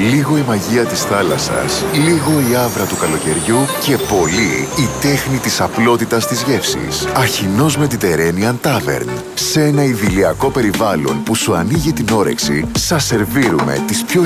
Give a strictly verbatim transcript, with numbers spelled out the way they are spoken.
Λίγο η μαγεία της θάλασσας, λίγο η άβρα του καλοκαιριού και πολύ η τέχνη της απλότητας της γεύσης. Αχινός Mediterranean Tavern. Σε ένα ιδηλιακό περιβάλλον που σου ανοίγει την όρεξη, σας σερβίρουμε τις πιο